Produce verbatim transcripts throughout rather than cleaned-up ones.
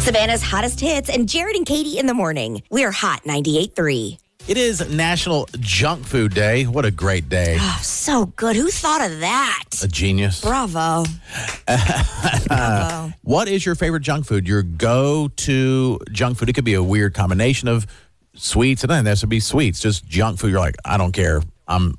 Savannah's hottest hits and Jared and Katie in the morning. We're Hot ninety-eight point three. It is National Junk Food Day. What a great day. Oh, so good. Who thought of that? A genius. Bravo. Bravo. What is your favorite junk food? Your go-to junk food? It could be a weird combination of sweets. It doesn't have to be sweets. Just junk food. You're like, I don't care. I'm.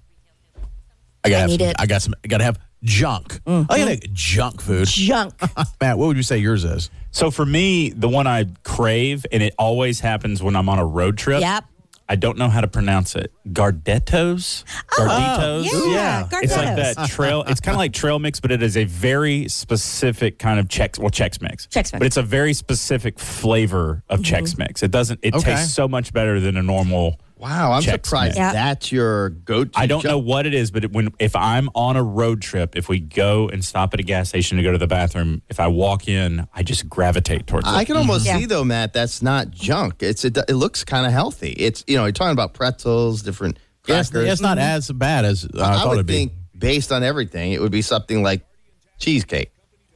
I gotta I have need some, it. I got some. I gotta have junk. Mm-hmm. I gotta have junk food. Junk. Matt, what would you say yours is? So for me, the one I crave, and it always happens when I'm on a road trip. Yep. I don't know how to pronounce it. Gardettos? Garditos? Yeah, Yeah. Gardettos. It's like that trail. It's kind of like trail mix, but it is a very specific kind of Chex. Well, Chex Mix. Chex Mix. But it's a very specific flavor of Chex Mix. It doesn't. It Okay. tastes so much better than a normal. Wow, I'm Chex surprised Mix. Yeah. that's your go-to. I don't junk- know what it is, but it, when if I'm on a road trip, if we go and stop at a gas station to go to the bathroom, if I walk in, I just gravitate towards I it. can almost Yeah. see though, Matt. That's not junk. It's it, it looks kind of healthy. It's you know you're talking about pretzels, different Yeah, it's, crackers. it's not as bad as uh, I, I thought would it'd be. think based on everything, it would be something like cheesecake.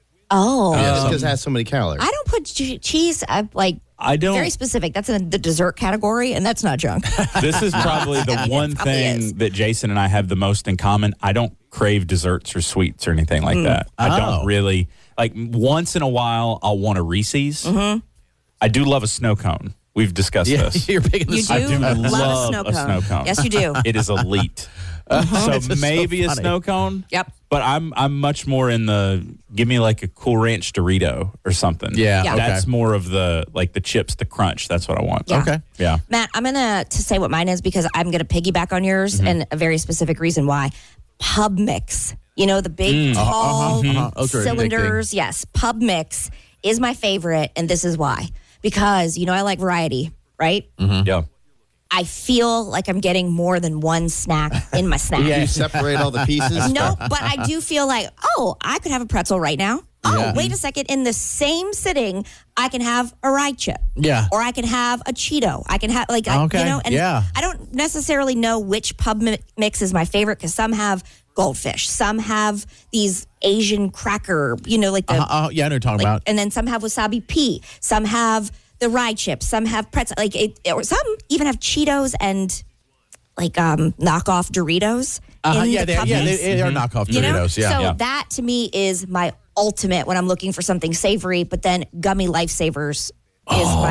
Oh. Just because it has so many calories. I don't put che- cheese, I like, I don't. very specific. That's in the dessert category, and that's not junk. This is probably the I mean, one it probably thing is. that Jason and I have the most in common. I don't crave desserts or sweets or anything like that. I Oh. don't really like. Once in a while, I'll want a Reese's. Mm-hmm. I do love a snow cone. We've discussed Yeah, this. you're picking You the do I do love, love a, snow a cone. snow cone. Yes, you do. It is elite. It's So just so maybe a funny. snow cone. Yep. But I'm I'm much more in the give me like a Cool Ranch Dorito or something. Yeah, Yeah. That's okay. more of the like the chips, the crunch. That's what I want. Yeah. Okay. Yeah. Matt, I'm gonna to say what mine is because I'm gonna piggyback on yours, Mm-hmm. and a very specific reason why. Pub mix. You know the big tall uh-huh, uh-huh. Those are addicting. cylinders. Yes, pub mix is my favorite, and this is why. Because you know I like variety, right? Mm-hmm. Yeah. I feel like I'm getting more than one snack in my snack. You separate all the pieces. No, but I do feel like, oh, I could have a pretzel right now. Oh, Yeah. wait a second. In the same sitting, I can have a rye chip. Yeah. Or I can have a Cheeto. I can have, like, I, Okay, you know, and yeah. I don't necessarily know which pub mi- mix is my favorite because some have goldfish, some have these Asian cracker, you know, like the, Uh, uh, yeah, I know what you're talking like, about. and then some have wasabi pea, some have the rye chips, some have pretzel, like, it, or some even have Cheetos and like um, knockoff Doritos. Uh-huh, in yeah, the they, pub yeah, mix. they, they are knockoff You know? Doritos. Yeah. So Yeah. that to me is my ultimate when I'm looking for something savory, but then gummy lifesavers is my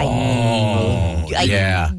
like, yeah.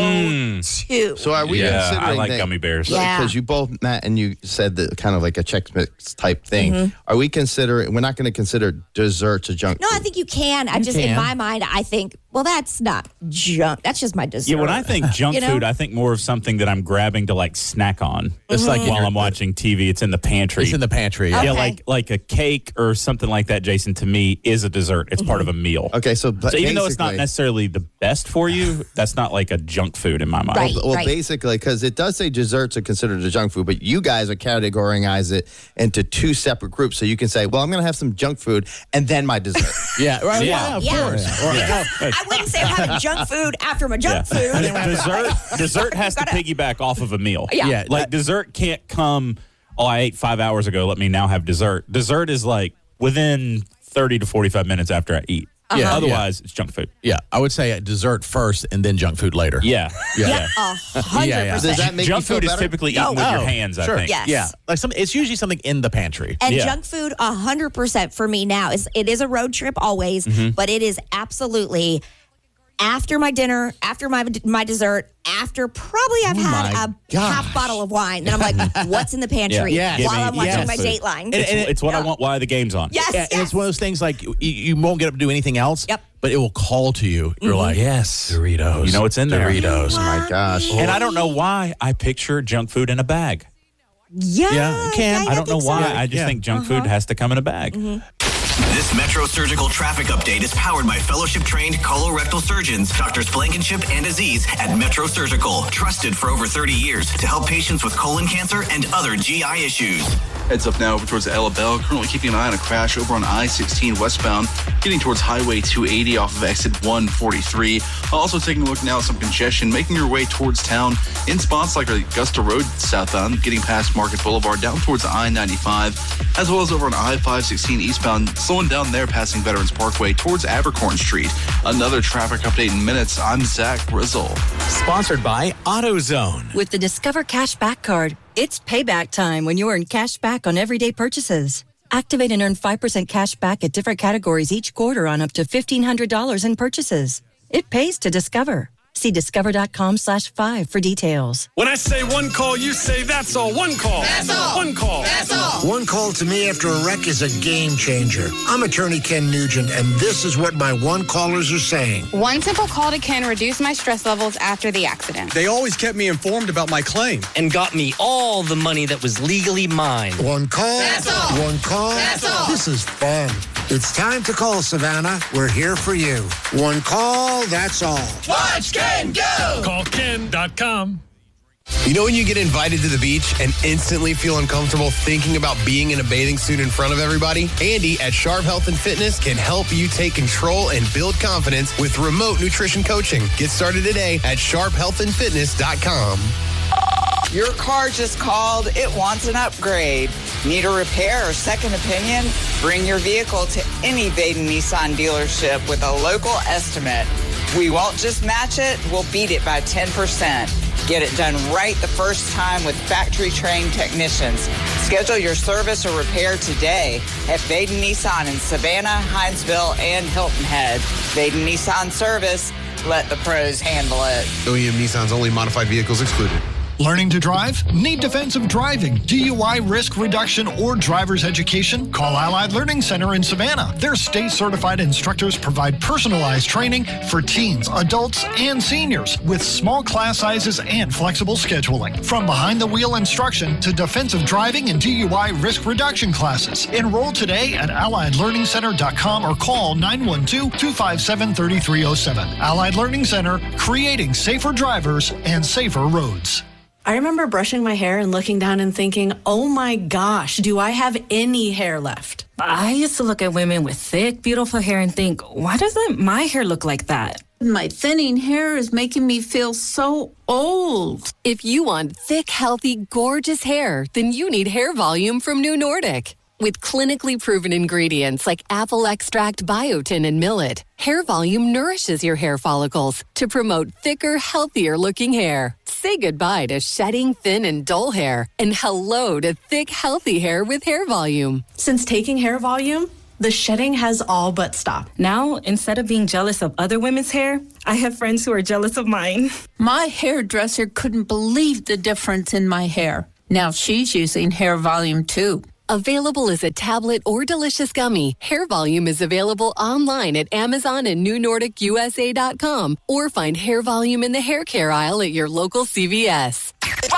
go to. So are we Yeah, considering I like that- gummy bears. Yeah. Because you both, Matt, and you said that kind of like a Chex Mix type thing. Mm-hmm. Are we considering? We're not going to consider desserts a junk. No, I food. think you can. I just, in can. my mind, I think, well, that's not junk. That's just my dessert. Yeah, when I think junk You know? food, I think more of something that I'm grabbing to like snack on. It's like in while your- I'm watching T V, it's in the pantry. It's in the pantry. Okay. Yeah, like like a cake or something like that, Jason, to me is a dessert. It's part of a meal. Okay, so, but So even though it's not basically- necessarily the best for you, that's not like a junk food in my mind. Right. Well, basically, because it does say desserts are considered a junk food, but you guys are categorizing it into two separate groups. So you can say, well, I'm going to have some junk food and then my dessert. Yeah, right. Yeah. Yeah, of Yeah. course. Or- I wouldn't say I'm having junk food after my junk food. dessert dessert has to Gotta- piggyback off of a meal. Yeah. Yeah, Like that- dessert can't come, oh, I ate five hours ago, let me now have dessert. Dessert is like within thirty to forty-five minutes after I eat. Uh-huh. Yeah, Otherwise, it's junk food. yeah, I would say dessert first and then junk food later. Yeah. Yeah, a hundred Yeah, yeah. Does percent. that make Junk you feel food is better? typically eaten with your Oh, hands, sure. I think. Yes. Yeah, like some. It's usually something in the pantry. And Yeah. junk food, a hundred percent for me now is it is a road trip always, Mm-hmm. but it is absolutely after my dinner, after my my dessert, after probably I've had my a half gosh. bottle of wine. Then I'm like, what's in the pantry? Yeah. Give While me- I'm watching yes. my Dateline. And- It's, and- it's what I yeah. want while the game's on. yes, Yeah, yes. and it's one of those things like you, you won't get up to do anything else. Yep. But it will call to you. You're like, Yes. Doritos. You know what's in there. Doritos. Oh my gosh. And I don't know why I picture junk food in a bag. yeah, Yeah, it can. yeah, I don't know think so. why. I just Yeah. think junk food has to come in a bag. This Metro Surgical traffic update is powered by fellowship-trained colorectal surgeons, Doctors Blankenship and Aziz at Metro Surgical, trusted for over thirty years to help patients with colon cancer and other G I issues. Heads up now over towards Alabama. Currently keeping an eye on a crash over on I sixteen westbound, getting towards Highway two eighty off of exit one forty-three. Also taking a look now at some congestion, making your way towards town in spots like Augusta Road southbound, getting past Market Boulevard down towards I ninety-five, as well as over on I five sixteen eastbound, slowing down there passing Veterans Parkway towards Abercorn Street. Another traffic update in minutes. I'm Zach Grizzle. Sponsored by AutoZone. With the Discover Cashback Card, it's payback time when you earn cash back on everyday purchases. Activate and earn five percent cash back at different categories each quarter on up to fifteen hundred dollars in purchases. It pays to Discover. See discover.com slash five for details. When I say one call, you say that's all. One call. That's all. One call. That's all. One call to me after a wreck is a game changer. I'm attorney Ken Nugent, and this is what my one callers are saying. One simple call to Ken reduced my stress levels after the accident. They always kept me informed about my claim. And got me all the money that was legally mine. One call. That's all. One call. That's all. This is fun. It's time to call, Savannah. We're here for you. One call, that's all. Watch Ken go! Call Ken dot com. You know when you get invited to the beach and instantly feel uncomfortable thinking about being in a bathing suit in front of everybody? Andy at Sharp Health and Fitness can help you take control and build confidence with remote nutrition coaching. Get started today at sharp health and fitness dot com. Your car just called. It wants an upgrade. Need a repair or second opinion? Bring your vehicle to any Vaden Nissan dealership with a local estimate. We won't just match it, we'll beat it by ten percent. Get it done right the first time with factory-trained technicians. Schedule your service or repair today at Vaden Nissan in Savannah, Hinesville, and Hilton Head. Vaden Nissan Service. Let the pros handle it. O E M Nissan's only modified vehicles excluded. Learning to drive? Need defensive driving, D U I risk reduction, or driver's education? Call Allied Learning Center in Savannah. Their state-certified instructors provide personalized training for teens, adults, and seniors with small class sizes and flexible scheduling. From behind-the-wheel instruction to defensive driving and D U I risk reduction classes. Enroll today at allied learning center dot com or call nine one two, two five seven, three three zero seven. Allied Learning Center, creating safer drivers and safer roads. I remember brushing my hair and looking down and thinking, oh my gosh, do I have any hair left? I used to look at women with thick, beautiful hair and think, why doesn't my hair look like that? My thinning hair is making me feel so old. If you want thick, healthy, gorgeous hair, then you need Hair Volume from New Nordic. With clinically proven ingredients like apple extract, biotin, and millet, Hair Volume nourishes your hair follicles to promote thicker, healthier-looking hair. Say goodbye to shedding, thin, and dull hair, and hello to thick, healthy hair with Hair Volume. Since taking Hair Volume, the shedding has all but stopped. Now, instead of being jealous of other women's hair, I have friends who are jealous of mine. My hairdresser couldn't believe the difference in my hair. Now she's using Hair Volume too. Available as a tablet or delicious gummy, Hair Volume is available online at Amazon and new nordic u s a dot com or find Hair Volume in the hair care aisle at your local C V S.